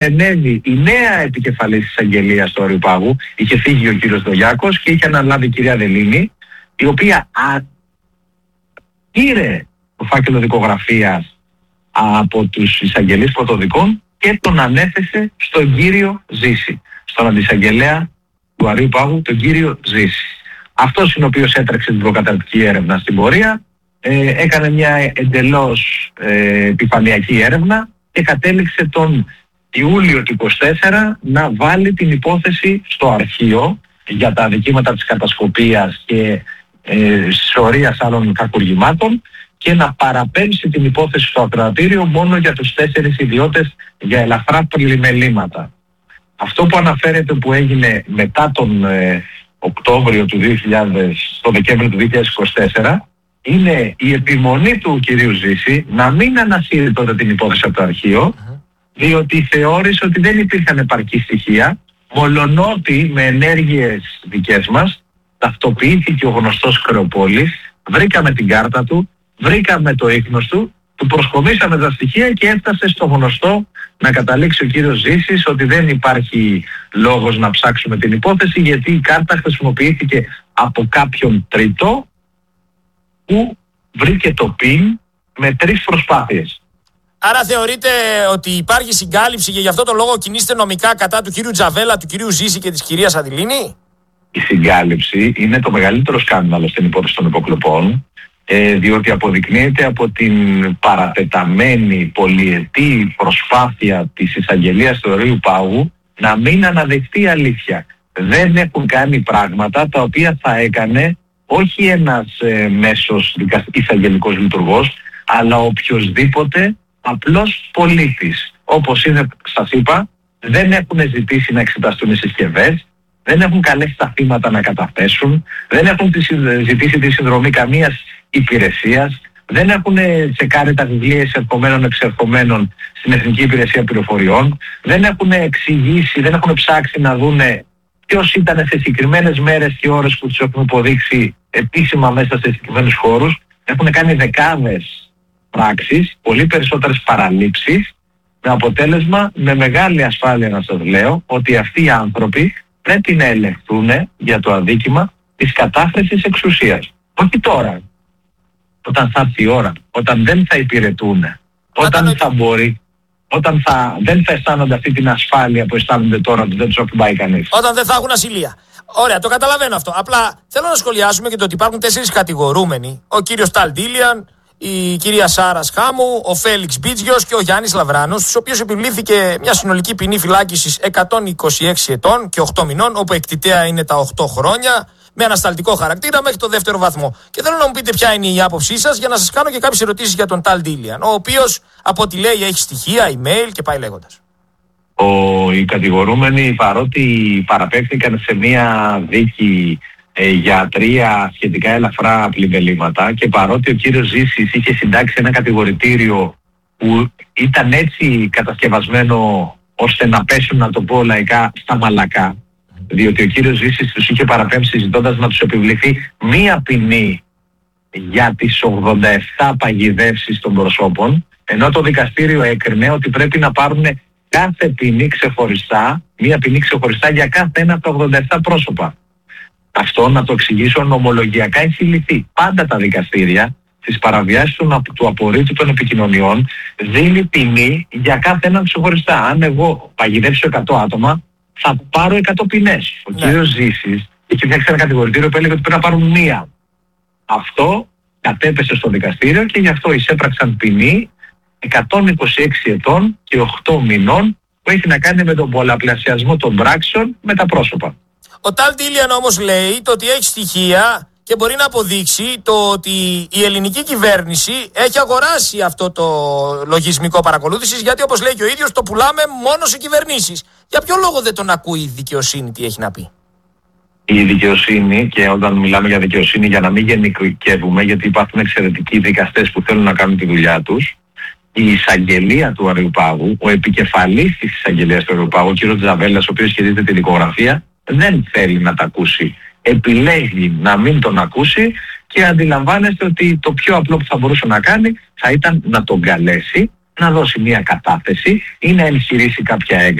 παρενέβη η νέα επικεφαλής της εισαγγελίας του Αριού Πάγου. Είχε φύγει ο κύριος Δογιάκος και είχε αναλάβει η κυρία Δελίνη, η οποία πήρε το φάκελο δικογραφίας από τους εισαγγελείς πρωτοδικών και τον ανέθεσε στον κύριο Ζήση, στον αντισαγγελέα του Αριού Πάγου, τον κύριο Ζήση. Αυτός είναι ο οποίος έτρεξε την προκαταρκτική έρευνα στην πορεία, έκανε μια εντελώς επιφανειακή έρευνα και κατέληξε τον Ιούλιο του 24 να βάλει την υπόθεση στο αρχείο για τα αδικήματα της κατασκοπίας και σωρίας άλλων κακουργημάτων και να παραπέμψει την υπόθεση στο ακροατήριο μόνο για τους 4 ιδιώτες για ελαφρά πλημελήματα. Αυτό που αναφέρεται που έγινε μετά τον Οκτώβριο του 2000, το Δεκέμβριο του 2024, είναι η επιμονή του κυρίου Ζήση να μην ανασύρει τότε την υπόθεση από το αρχείο, διότι θεώρησε ότι δεν υπήρχαν επαρκή στοιχεία, μολονότι με ενέργειες δικές μας ταυτοποιήθηκε ο γνωστός Κρεοπόλης, βρήκαμε την κάρτα του, βρήκαμε το ίχνος του, του προσκομίσαμε τα στοιχεία και έφτασε στο γνωστό να καταλήξει ο κύριος Ζήσης ότι δεν υπάρχει λόγος να ψάξουμε την υπόθεση, γιατί η κάρτα χρησιμοποιήθηκε από κάποιον τρίτο που βρήκε το PIN με 3 προσπάθειες. Άρα θεωρείτε ότι υπάρχει συγκάλυψη και γι' αυτό το λόγο κινείστε νομικά κατά του κύριου Τζαβέλα, του κυρίου Ζήση και της κυρίας Αδηλίνη? Η συγκάλυψη είναι το μεγαλύτερο σκάνδαλο στην υπόθεση των υποκλοπών, διότι αποδεικνύεται από την παρατεταμένη πολυετή προσπάθεια της εισαγγελίας του Αριού Πάγου να μην αναδειχθεί αλήθεια. Δεν έχουν κάνει πράγματα τα οποία θα έκανε όχι ένας μέσος εισαγγελικός λειτουργός, αλλά οποιοσδήποτε απλός πολίτης. Όπως είναι, σας είπα, δεν έχουν ζητήσει να εξεταστούν οι συσκευές, δεν έχουν καλέσει τα θύματα να καταθέσουν, δεν έχουν ζητήσει τη συνδρομή καμίας υπηρεσίας, δεν έχουν τσεκάρει τα βιβλία εισερχομένων εξερχομένων στην Εθνική Υπηρεσία Πληροφοριών, δεν έχουν εξηγήσει, δεν έχουν ψάξει να δούνε ποιος ήταν σε συγκεκριμένες μέρες και ώρες που τους έχουν υποδείξει επίσημα μέσα σε συγκεκριμένους χώρους. Έχουν κάνει δεκάδες πράξεις, πολύ περισσότερες παραλήψεις, με αποτέλεσμα, με μεγάλη ασφάλεια να σας λέω, ότι αυτοί οι άνθρωποι πρέπει να ελεγχθούν για το αδίκημα της κατάχρησης εξουσίας. Όχι τώρα, όταν θα έρθει η ώρα, όταν δεν θα υπηρετούν, όταν θα μπορεί, όταν δεν θα αισθάνονται αυτή την ασφάλεια που αισθάνονται τώρα ότι δεν τους ακουμπάει κανείς. Όταν δεν θα έχουν ασυλία. Ωραία, το καταλαβαίνω αυτό. Απλά θέλω να σχολιάσουμε και το ότι υπάρχουν 4 κατηγορούμενοι. Ο κύριος Ταλ Ντίλιαν, η κυρία Σάρα Χάμου, ο Φέλιξ Μπίτζιος και ο Γιάννης Λαβράνος, στους οποίους επιβλήθηκε μια συνολική ποινή φυλάκισης 126 ετών και 8 μηνών, όπου εκτιτέα είναι τα 8 χρόνια, με ανασταλτικό χαρακτήρα μέχρι το 2ο βαθμό. Και θέλω να μου πείτε ποια είναι η άποψή σας για να σας κάνω και κάποιες ερωτήσεις για τον Ταλ Ντίλιαν, ο οποίος από ό,τι λέει έχει στοιχεία, email και πάει λέγοντας. Οι κατηγορούμενοι, παρότι παραπέμφθηκαν σε μια δίκη για 3 σχετικά ελαφρά πλημελήματα και παρότι ο κύριος Ζήσης είχε συντάξει ένα κατηγορητήριο που ήταν έτσι κατασκευασμένο ώστε να πέσουν, να το πω λαϊκά, στα μαλακά, διότι ο κύριος Ζήσης τους είχε παραπέμψει ζητώντας να τους επιβληθεί μία ποινή για τις 87 παγιδεύσεις των προσώπων, ενώ το δικαστήριο έκρινε ότι πρέπει να πάρουν κάθε ποινή ξεχωριστά, μία ποινή ξεχωριστά για κάθε ένα από τα 87 πρόσωπα. Αυτό, να το εξηγήσω, νομολογιακά έχει λυθεί. Πάντα τα δικαστήρια στις παραβιάσεις του απορρίτου των επικοινωνιών δίνει ποινή για κάθε έναν ξεχωριστά. Αν εγώ παγιδεύσω 100 άτομα, θα πάρω 100 ποινές. Ο κύριος Ζήσης είχε φτιάξει ένα κατηγορητήριο που έλεγε ότι πρέπει να πάρουν μία. Αυτό κατέπεσε στο δικαστήριο και γι' αυτό εισέπραξαν ποινή 126 ετών και 8 μηνών που έχει να κάνει με τον πολλαπλασιασμό των πράξεων με τα πρόσωπα. Ο Ταλ Ντίλιαν όμως λέει το ότι έχει στοιχεία και μπορεί να αποδείξει το ότι η ελληνική κυβέρνηση έχει αγοράσει αυτό το λογισμικό παρακολούθησης, γιατί όπως λέει και ο ίδιος το πουλάμε μόνο σε κυβερνήσεις. Για ποιο λόγο δεν τον ακούει η δικαιοσύνη, τι έχει να πει? Η δικαιοσύνη, και όταν μιλάμε για δικαιοσύνη για να μην γενικεύουμε, γιατί υπάρχουν εξαιρετικοί δικαστές που θέλουν να κάνουν τη δουλειά τους, η εισαγγελία του Αριού Πάγου, ο επικεφαλής της εισαγγελίας του Αριού Πάγου, ο κ. Τζαβέλας, ο οποίος χειρίζεται τη δικογραφία, δεν θέλει να τα ακούσει. Επιλέγει να μην τον ακούσει και αντιλαμβάνεστε ότι το πιο απλό που θα μπορούσε να κάνει θα ήταν να τον καλέσει, να δώσει μια κατάθεση ή να εγχειρήσει κάποια